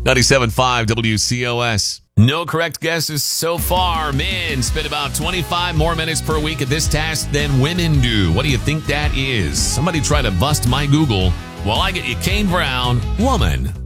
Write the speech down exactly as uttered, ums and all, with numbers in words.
ninety-seven point five W C O S. No correct guesses so far. Men spend about twenty-five more minutes per week at this task than women do. What do you think that is? Somebody try to bust my Google while I get you Kane Brown, woman.